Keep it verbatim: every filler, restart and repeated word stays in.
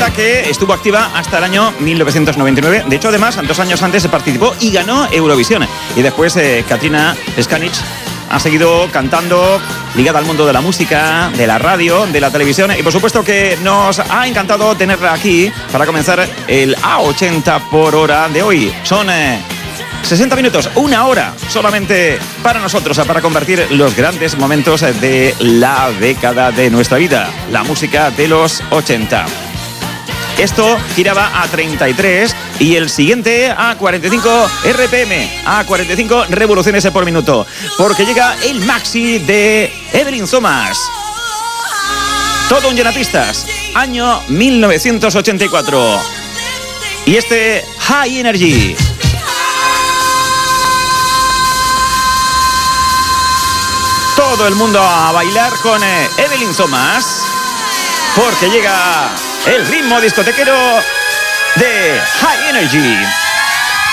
banda que estuvo activa hasta el año mil novecientos noventa y nueve. De hecho, además, dos años antes se participó y ganó Eurovisión. Y después eh, Katrina Skanich ha seguido cantando, ligada al mundo de la música, de la radio, de la televisión. Y por supuesto que nos ha encantado tenerla aquí para comenzar el A ochenta por hora de hoy. Son eh, sesenta minutos, una hora solamente para nosotros, para convertir los grandes momentos de la década de nuestra vida, la música de los ochenta. Esto giraba a treinta y tres y el siguiente a cuarenta y cinco R P M, a cuarenta y cinco revoluciones por minuto, porque llega el maxi de Evelyn Thomas. Todo un llenapistas, año mil novecientos ochenta y cuatro. Y este High Energy. Todo el mundo a bailar con Evelyn Thomas, porque llega el ritmo discotequero de High Energy.